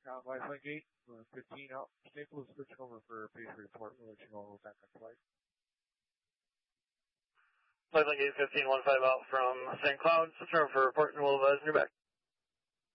Lifeline Gate, 15 out. Staples, switch over for base report. We'll let you know we'll back up flight. Lifeline Gate 1515 out from St. Cloud. Switch over for report and we'll advise you back.